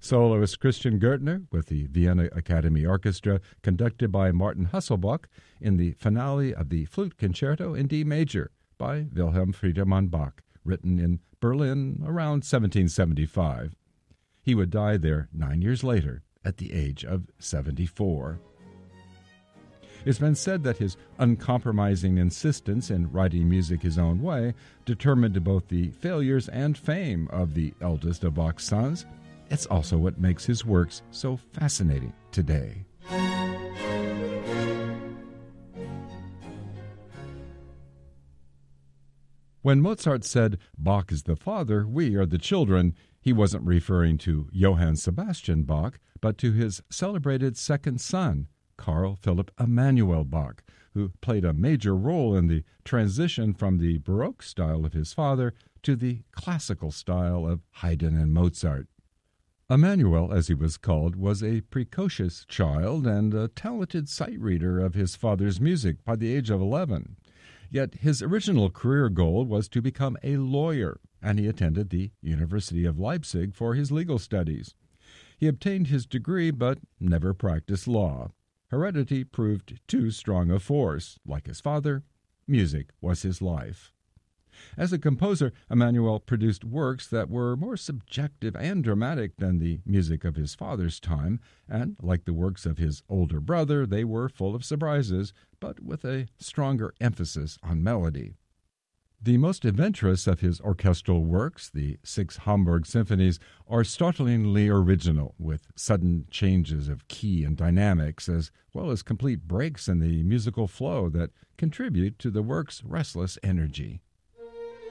Soloist Christian Gertner with the Vienna Academy Orchestra, conducted by Martin Hasselbach, in the finale of the Flute Concerto in D major by Wilhelm Friedemann Bach, written in Berlin around 1775. He would die there 9 years later at the age of 74. It's been said that his uncompromising insistence in writing music his own way determined both the failures and fame of the eldest of Bach's sons. It's also what makes his works so fascinating today. When Mozart said, "Bach is the father, we are the children," he wasn't referring to Johann Sebastian Bach, but to his celebrated second son, Carl Philipp Emanuel Bach, who played a major role in the transition from the Baroque style of his father to the classical style of Haydn and Mozart. Emanuel, as he was called, was a precocious child and a talented sight reader of his father's music by the age of 11. Yet his original career goal was to become a lawyer, and he attended the University of Leipzig for his legal studies. He obtained his degree but never practiced law. Heredity proved too strong a force. Like his father, music was his life. As a composer, Emanuel produced works that were more subjective and dramatic than the music of his father's time, and, like the works of his older brother, they were full of surprises, but with a stronger emphasis on melody. The most adventurous of his orchestral works, the 6 Hamburg symphonies, are startlingly original, with sudden changes of key and dynamics, as well as complete breaks in the musical flow that contribute to the work's restless energy.